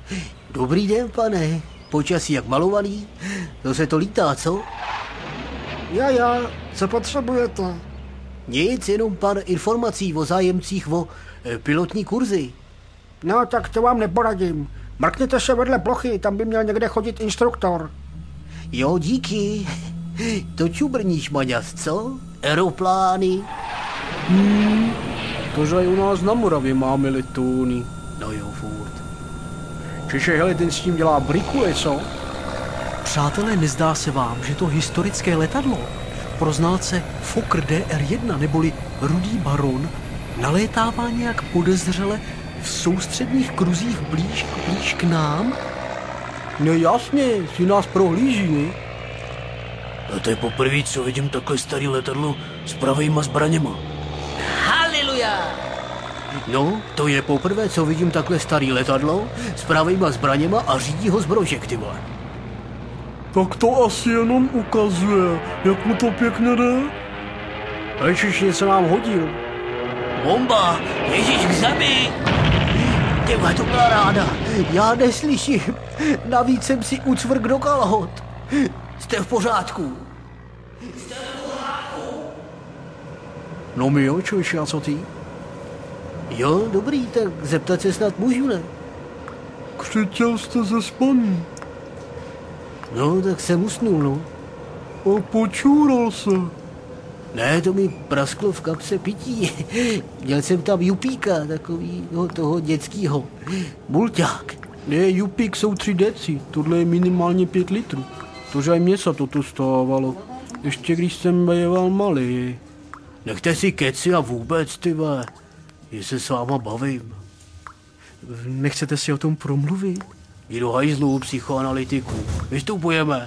Dobrý den, pane. Počasí jak malovaný. Zase to lítá, co? Já, co potřebujete? Nic, jenom pár informací o zájemcích o pilotní kurzy. No, tak to vám neporadím. Mrkněte se vedle plochy, tam by měl někde chodit instruktor. Jo, díky. To čubrníš, Maďas, co? Aeroplány. Tože i u nás na Moravě máme letouny. No jo, furt. Čiže hele, ten s tím dělá brikule, co? Přátelé, nezdá se vám, že to historické letadlo pro znalce Fokker DR-1 neboli Rudý baron nalétává nějak podezřele v soustředních kruzích blíž k nám? No jasně, si nás prohlíží, ne? A to je poprvé, co vidím takhle starý letadlo s pravejma zbraněma. Haleluja! No, to je poprvé, co vidím takhle starý letadlo s pravejma zbraněma a řídí ho zbrožek, ty vole. Tak to asi jenom ukazuje, jak mu to pěkně jde. Ježiš, se nám hodil. Bomba! Ježíš k zemi! Ty vole, to byla ráda. Já neslyším. Navíc jsem si ucvrk do kalhot. Jste v pořádku? No my jo, člověče, a co ty? Jo, dobrý, tak zeptat se snad můžu, ne? Křičel jste ze spaní. No, tak jsem usnul, no. A počůral se. Ne, to mi prasklo v kapse pití. Měl jsem tam jupíka, takovýho toho dětskýho. Mulťák. Ne, jupík jsou 3 deci, tohle je minimálně 5 litrů. Tože aj mně se toto stávalo. Ještě když jsem býval malý. Nechte si keci a vůbec, ty vole. že se s váma bavím. Nechcete si o tom promluvit? Jdi do hajzlu, psychoanalytiku. Vystupujeme.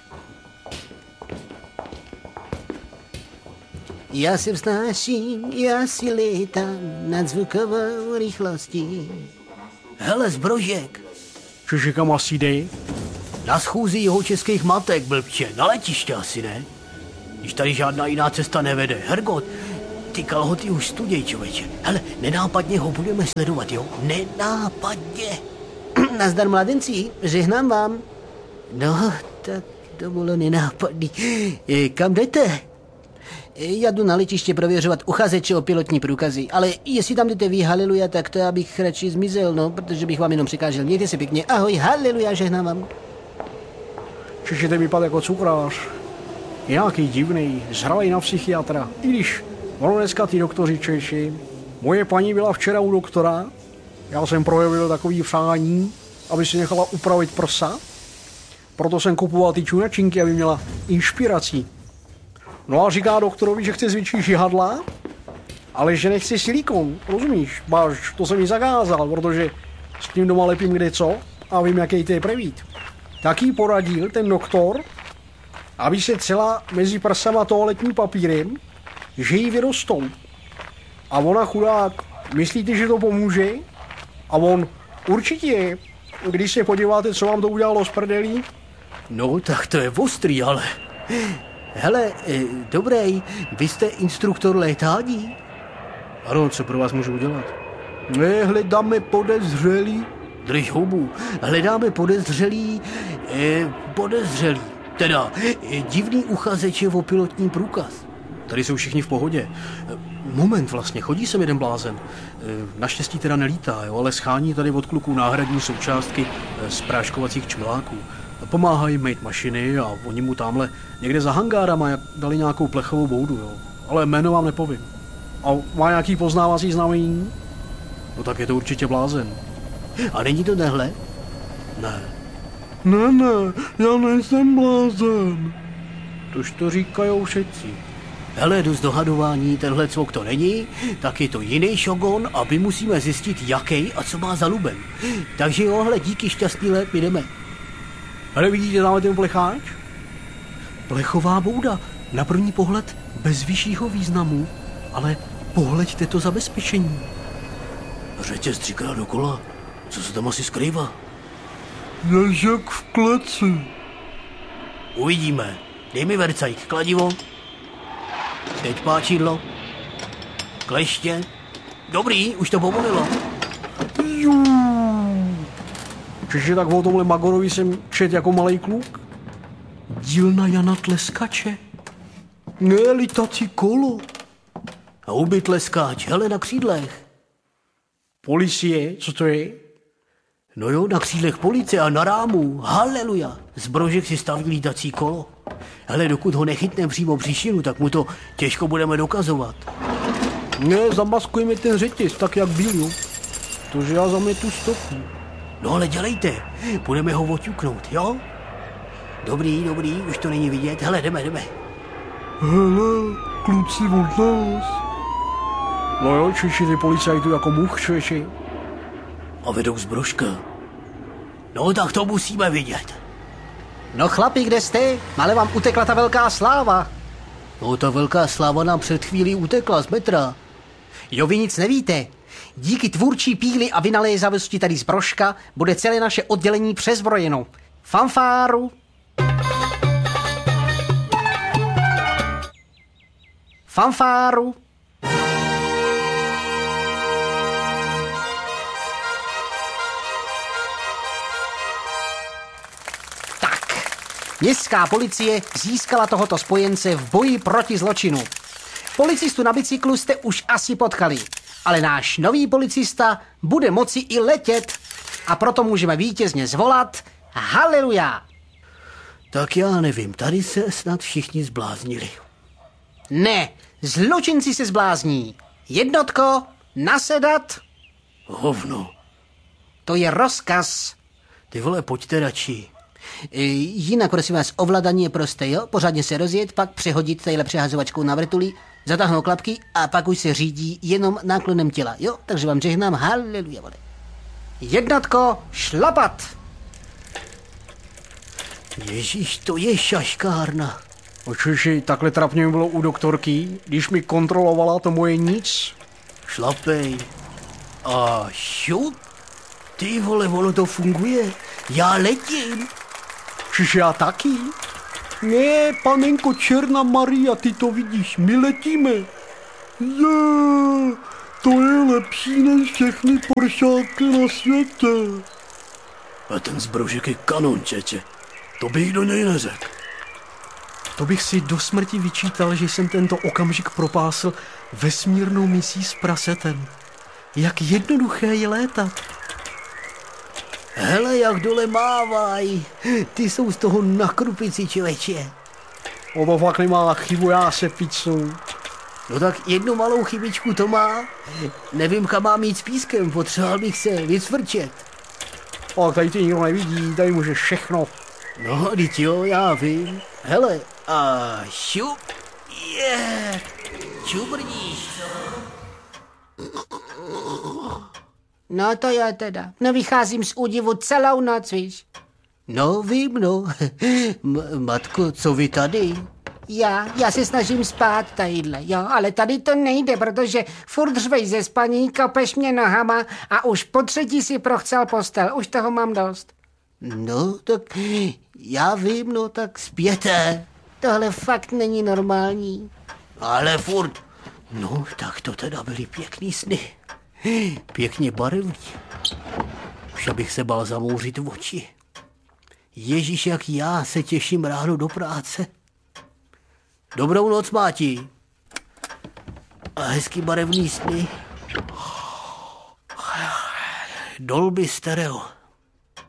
Já se vznáším, já si létám nad zvukovou rychlostí. Hele, Zbrožek. Cože, kam asi jde? Na schůzi jihočeských matek, blbče. Na letiště asi, ne? Když tady žádná jiná cesta nevede. Hergot, ty kalhoty už studěj, člověče. Hele, nenápadně ho budeme sledovat, jo? Nenápadně. Nazdar, mladenci, žehnám vám. No, tak to bylo nenápadný. Kam jdete? Já jdu na letiště prověřovat uchazeče o pilotní průkazy, ale jestli tam jdete vy, haleluja, tak to já bych radši zmizel, no, protože bych vám jenom překážel. Mějte se pěkně, ahoj, haleluja, žehnám vám. Čiže ten vypadá jako cukrář. Nějaký divný, zhralej na psychiatra. I když ono dneska ty doktoři Češi, moje paní byla včera u doktora, já jsem projevil takový přání, aby si nechala upravit prsa, proto jsem kupoval ty čunačinky, aby měla inspiraci. No a říká doktorovi, že chce zvětšit žihadla, ale že nechce silikon, rozumíš? Báš, to jsem mi zakázal, protože s tím doma lepím kde co a vím, jaký to je prevít. Tak jí poradil ten doktor, aby se celá mezi prsama toaletním papírem, že jí vyrostou. A ona chudák, myslíte, že to pomůže? A on, určitě, když se podíváte, co vám to udělalo z prdelí? No, tak to je ostrý, ale... Hele, dobrý, vy jste instruktor létání? Ano, co pro vás můžu udělat? Ne, hledáme podezřelý. Drž hubu, hledáme podezřelý, teda divný uchazeče o pilotní průkaz. Tady jsou všichni v pohodě. Moment vlastně, chodí sem jeden blázen. Naštěstí teda nelítá, jo, ale schání tady od kluků náhradní součástky z práškovacích čmeláků. Pomáhají mít mašiny a oni mu tamhle někde za hangárama dali nějakou plechovou boudu, jo. Ale jméno vám nepovím. A má nějaký poznávací znamení? No tak je to určitě blázen. A není to nehle? Ne. Ne, já nejsem blázen. Tož to říkajou všetci. Hele, jdu z dohadování, tenhle cvok to není, tak je to jiný šogon a my musíme zjistit, jaký a co má za lubem. Takže jo, hele, díky, šťastný let, my jdeme. Hele, vidíte tamhle ten plecháč? Plechová bouda, na první pohled bez vyššího významu, ale pohleďte to zabezpečení. Řetěz 3krát dokola, co se tam asi skrývá? Ježek v kleci. Uvidíme. Dej mi vercajk, kladivo. Teď páčidlo. Kleště. Dobrý, už to povolilo. Čiže tak o tomhle Magorovi jsem čet jako malej kluk? Dílna Jana Tleskače? Ne, litací kolo. Houby tleskáč, hele, na křídlech. Policie, co to je? No jo, na křídlech policie a na rámu. Haleluja. Z brožek si staví lítací kolo. Hele, dokud ho nechytneme přímo při šínu, tak mu to těžko budeme dokazovat. Ne, zamaskujeme ten řetěz, tak jak byl, jo. Tože já zametu stopu. No ale dělejte, budeme ho oťuknout, jo? Dobrý, už to není vidět. Hele, jdeme. Hele, kluci od nás. No jo, čiši ty policajtu jako much, češi. A vedou zbrožka. No tak to musíme vidět. No chlapi, kde jste? Mále vám utekla ta velká sláva. No ta velká sláva nám před chvílí utekla z metra. Jo, vy nic nevíte. Díky tvůrčí píli a vynalézavosti tady zbrožka bude celé naše oddělení přezbrojeno. Fanfáru. Fanfáru. Městská policie získala tohoto spojence v boji proti zločinu. Policistu na bicyklu jste už asi potkali, ale náš nový policista bude moci i letět a proto můžeme vítězně zvolat haleluja. Tak já nevím, tady se snad všichni zbláznili. Ne, zločinci se zblázní. Jednotko, nasedat. Hovno. To je rozkaz. Ty vole, pojďte radši. Jinak, prosím vás, ovládání je prosté, jo? Pořádně se rozjet, pak přehodit tadyhle přehazovačkou na vrtuli, zatáhnout klapky a pak už se řídí jenom náklonem těla, jo? Takže vám žehnám, haleluja, vole. Jednotko, šlapat! Ježíš, to je šaškárna. Čiži takhle trapně mi bylo u doktorky, když mi kontrolovala to moje nic. Šlapej. A šup. Ty vole, ono to funguje. Já letím. Čiže já taky? Ne, panenko Černá Maria, ty to vidíš, my letíme. To je lepší než všechny poršáky na světě. A ten zbrožek je kanon, čeče. To bych do něj neřekl. To bych si do smrti vyčítal, že jsem tento okamžik propásl vesmírnou misí s prasetem. Jak jednoduché je létat. Hele, jak dole mávaj. Ty jsou z toho na krupici, člověče. O to fakt nemá chybu, já se picnu. No tak jednu malou chybičku to má. Nevím, kam mám jít s pískem, potřeboval bych se vycvrčet. Ale tady ty nikdo nevidí, tady může všechno. No, teď jo, já vím. Hele, a šup. Čubrdíš. No to jo teda. No vycházím z údivu celou noc, víš. No vím, no. Matko, co vy tady? Já se snažím spát tadyhle, jo, ale tady to nejde, protože furt řvej ze spaní, kopeš mě nohama a už po třetí si prochcel postel, už toho mám dost. No, tak já vím, no, tak spěte. Tohle fakt není normální. Ale furt. No, tak to teda byly pěkný sny. Pěkně barevný. Už abych se bál zamouřit v oči. Ježíš, jak já se těším ráno do práce. Dobrou noc, Máti. A hezký barevný sny. Dolby stereo.